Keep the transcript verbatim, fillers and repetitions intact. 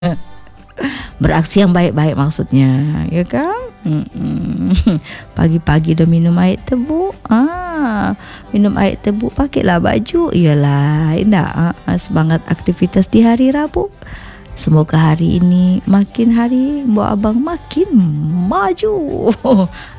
Beraksi yang baik-baik maksudnya, ya kan? Mm-mm. Pagi-pagi udah minum air tebu, ah, minum air tebu, pakailah baju, iyalah, indah, ah, semangat aktivitas di hari Rabu. Semoga hari ini makin hari Mbak Abang makin maju.